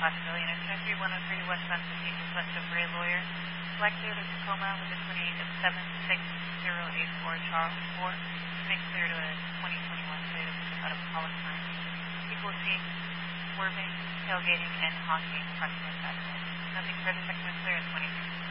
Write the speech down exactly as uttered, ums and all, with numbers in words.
possibility. And it's three one oh three westbound fifteen, just west of Ray Lawyer. Flight clear to Tacoma with a twenty-eight at seven six zero eight four Charles four. Make clear to a twenty twenty-one Toyota out of Palatine. People seen swerving, tailgating, and honking approximately five minutes. Nothing further, second clear at twenty-three.